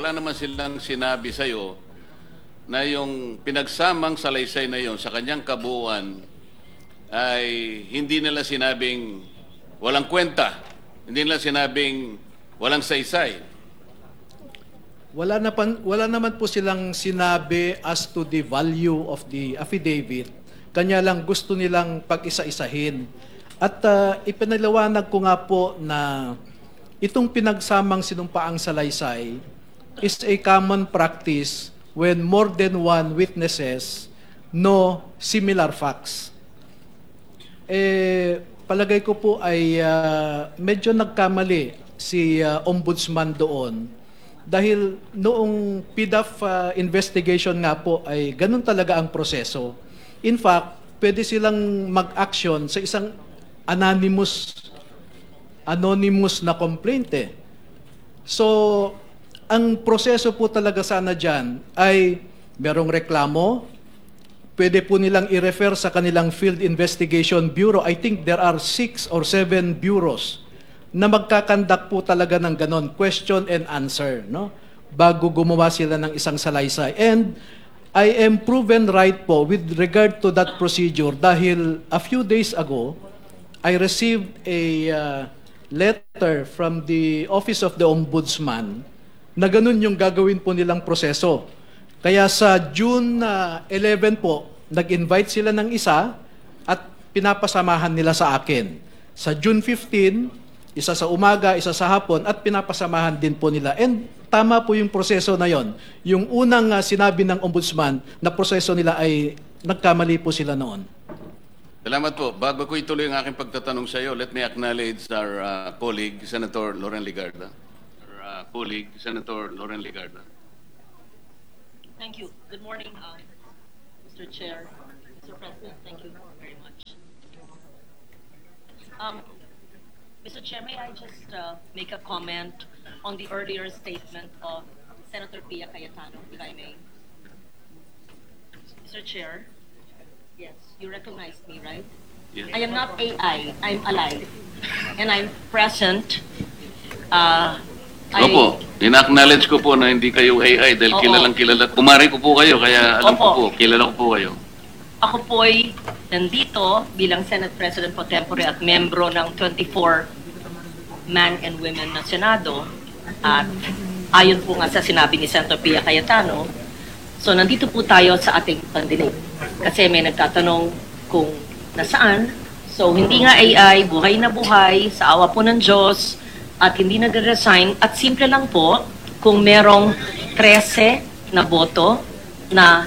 wala naman silang sinabi sa'yo na yung pinagsamang salaysay na yon sa kanyang kabuuan ay hindi nila sinabing walang kwenta, hindi nila sinabing walang saysay. Wala naman po silang sinabi as to the value of the affidavit. Kanya lang gusto nilang pag-isa-isahin. At ipinaliwanag ko nga po na itong pinagsamang sinumpaang salaysay is a common practice when more than one witnesses know similar facts. Palagay ko po ay medyo nagkamali si Ombudsman doon dahil noong PDAF investigation nga po ay ganun talaga ang proseso. In fact, pwede silang mag-action sa isang anonymous na complaint eh. So, ang proseso po talaga sana dyan ay merong reklamo, pwede po nilang i-refer sa kanilang Field Investigation Bureau. I think there are 6 or 7 bureaus na magkakandak po talaga ng ganon, question and answer, no? Bago gumawa sila ng isang salaysay. And I am proven right po with regard to that procedure dahil a few days ago, I received a letter from the Office of the Ombudsman na ganun yung gagawin po nilang proseso. Kaya sa June 11 po, nag-invite sila ng isa at pinapasamahan nila sa akin. Sa June 15, isa sa umaga, isa sa hapon, at pinapasamahan din po nila. And tama po yung proseso na yon. Yung unang sinabi ng Ombudsman na proseso nila ay nagkamali po sila noon. Salamat po. Bago ko ituloy ang aking pagtatanong sa iyo, let me acknowledge our colleague, Senator Loren Legarda. Our colleague, Senator Loren Legarda. Thank you. Good morning, Mr. Chair, Mr. President. Thank you very much. Mr. Chair, may I just make a comment on the earlier statement of Senator Pia Cayetano, if I may? Mr. Chair, yes, you recognize me, right? Yes. I am not AI, I'm alive. And I'm present. Opo, ina-acknowledge ko po na hindi kayo AI dahil Oo. kilalang kilala. Kumari ko po kayo, kaya alam ko Opo. po, kilala ko po kayo. Ako po ay nandito bilang Senate President pro tempore at membro ng 24 man and women na Senado. At ayon po nga sa sinabi ni Senator Pia Cayetano, so nandito po tayo sa ating pandinig. Kasi may nagtatanong kung nasaan. So hindi nga AI, buhay na buhay, sa awa po ng Diyos, at hindi nagre-resign. At simple lang po, kung merong 13 na boto na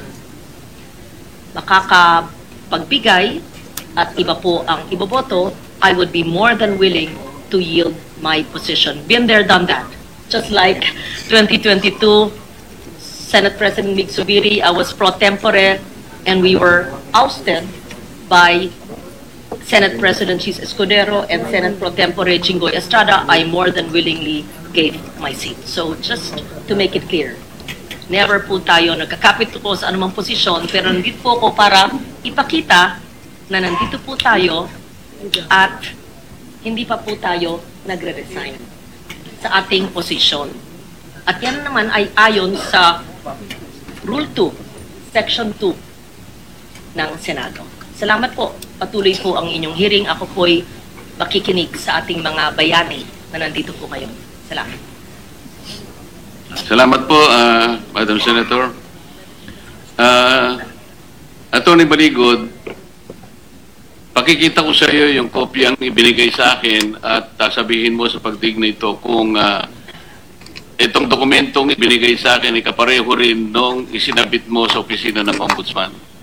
makakapagbigay at iba po ang iboboto, I would be more than willing to yield my position. Been there, done that. Just like 2022, Senate President Mig Zubiri, I was pro tempore and we were ousted by Senate President Chis Escudero and Senate pro tempore Jinggoy Estrada. I more than willingly gave my seat. So just to make it clear, never po tayo nagkakapit po sa anumang posisyon, pero nandito po ako para ipakita na nandito po tayo at hindi pa po tayo nagre-resign sa ating posisyon. At yan naman ay ayon sa Rule 2, Section 2 ng Senado. Salamat po. Patuloy po ang inyong hearing. Ako po'y makikinig sa ating mga bayani na nandito po kayo. Salamat. Salamat po, Madam Senator. Attorney Baligod, pakikita ko sa iyo yung kopyang ibinigay sa akin at sasabihin mo sa pagdinig nito kung itong dokumentong ibinigay sa akin ay kapareho rin nung isinabit mo sa opisina ng Ombudsman.